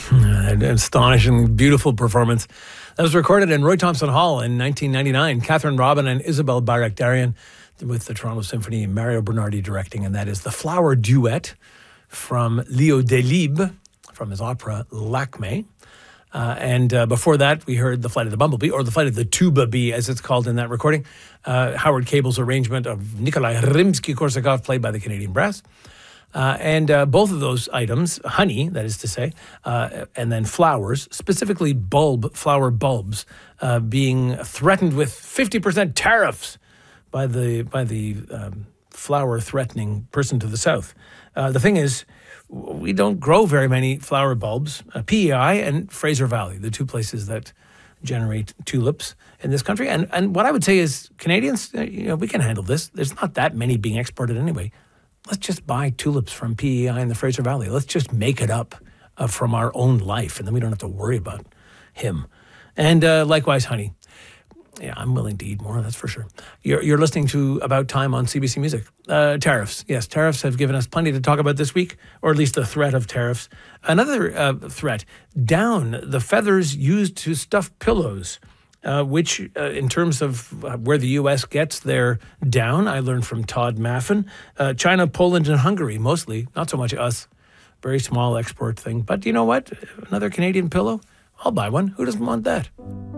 An astonishing, beautiful performance. That was recorded in Roy Thompson Hall in 1999. Catherine Robin and Isabel Barak-Darian with the Toronto Symphony, Mario Bernardi directing, and that is the Flower Duet from Leo Delibes from his opera Lakme. And before that, we heard The Flight of the Bumblebee, or The Flight of the Tuba Bee, as it's called in that recording. Howard Cable's arrangement of Nikolai Rimsky-Korsakov, played by the Canadian Brass. And both of those items, honey, that is to say, and then flowers, specifically flower bulbs, being threatened with 50% tariffs by the flower-threatening person to the south. The thing is, we don't grow very many flower bulbs. PEI and Fraser Valley, the two places that generate tulips in this country. And what I would say is, Canadians, we can handle this. There's not that many being exported anyway. Let's just buy tulips from PEI in the Fraser Valley. Let's just make it up from our own life, and then we don't have to worry about him. And likewise, honey. Yeah, I'm willing to eat more, that's for sure. You're listening to About Time on CBC Music. Tariffs. Yes, tariffs have given us plenty to talk about this week, or at least the threat of tariffs. Another threat, down, the feathers used to stuff pillows. Which, in terms of where the U.S. gets their down, I learned from Todd Maffin. China, Poland, and Hungary, mostly. Not so much us. Very small export thing. But you know what? Another Canadian pillow? I'll buy one. Who doesn't want that?